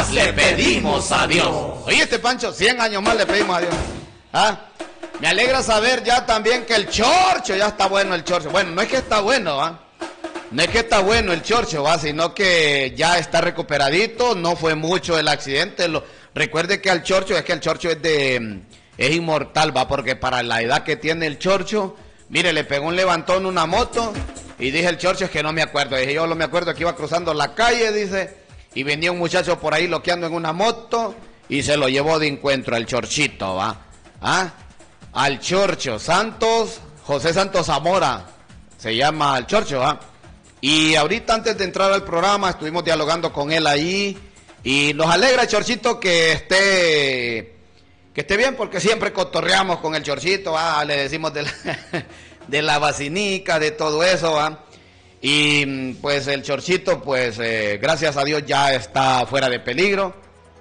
más le pedimos a Dios. Oíste, Pancho, 100 años más le pedimos a Dios. ¿Ah? Me alegra saber ya también que el chorcho, ya está bueno el chorcho. Bueno, no es que está bueno, ¿va? No es que está bueno el chorcho, ¿va? Sino que ya está recuperadito, no fue mucho el accidente. Recuerde que el chorcho es inmortal, ¿va? Porque para la edad que tiene el chorcho, mire, le pegó un levantón una moto y dije el chorcho, es que no me acuerdo. Dije, yo no me acuerdo que iba cruzando la calle, dice, y venía un muchacho por ahí loqueando en una moto y se lo llevó de encuentro al chorchito, ¿va? ¿Ah? Al chorcho, José Santos Zamora, se llama el chorcho, ¿va? Y ahorita antes de entrar al programa estuvimos dialogando con él ahí y nos alegra, chorchito, que esté bien, porque siempre cotorreamos con el chorchito, ¿va? Le decimos de la vacinica, de todo eso, ¿va? Y pues el chorchito, pues gracias a Dios ya está fuera de peligro.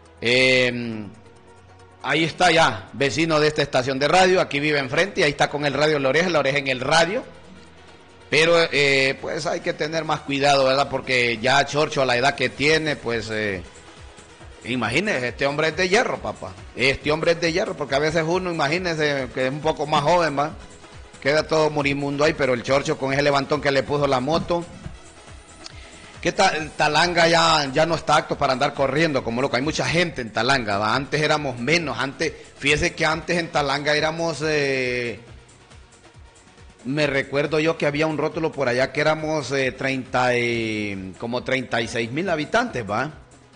Ahí está ya, vecino de esta estación de radio, aquí vive enfrente, y ahí está con el radio en la oreja en el radio. Pero pues hay que tener más cuidado, ¿verdad? Porque ya Chorcho, a la edad que tiene, pues imagínese, este hombre es de hierro, papá. Este hombre es de hierro, porque a veces uno, imagínese, que es un poco más joven, ¿va? Queda todo morimundo ahí, pero el Chorcho con ese levantón que le puso la moto. Que Talanga ya no está apto para andar corriendo como loco. Hay mucha gente en Talanga, ¿va? Antes éramos menos. Fíjese que antes en Talanga éramos... me recuerdo yo que había un rótulo por allá que éramos como 36,000 habitantes, ¿va?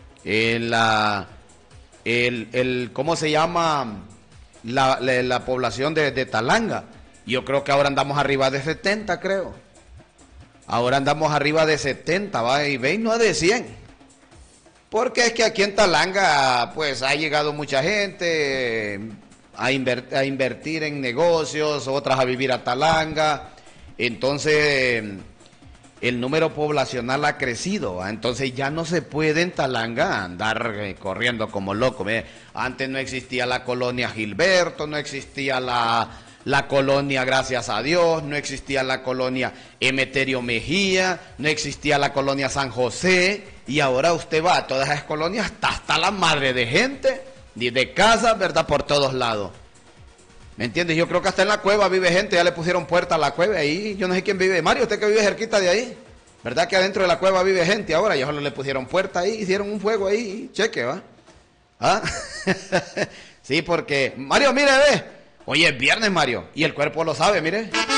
¿Cómo se llama? La población de Talanga. Yo creo que ahora andamos arriba de 70, creo. Ahora andamos arriba de 70, ¿va? Y veis, no de 100. Porque es que aquí en Talanga, pues, ha llegado mucha gente a invertir en negocios, otras a vivir a Talanga. Entonces, el número poblacional ha crecido, ¿va? Entonces ya no se puede en Talanga andar corriendo como loco. ¿Ve? Antes no existía la colonia Gilberto, no existía la colonia Gracias a Dios, no existía la colonia Emeterio Mejía, no existía la colonia San José, y ahora usted va a todas esas colonias, hasta la madre de gente, de casas, ¿verdad? Por todos lados. ¿Me entiendes? Yo creo que hasta en la cueva vive gente, ya le pusieron puerta a la cueva ahí, yo no sé quién vive. Mario, usted que vive cerquita de ahí, ¿verdad? Que adentro de la cueva vive gente ahora, ya solo le pusieron puerta ahí, hicieron un fuego ahí, cheque, ¿va? ¿Ah? Sí, porque, Mario, mire, ve. Hoy es viernes, Mario, y el cuerpo lo sabe, mire.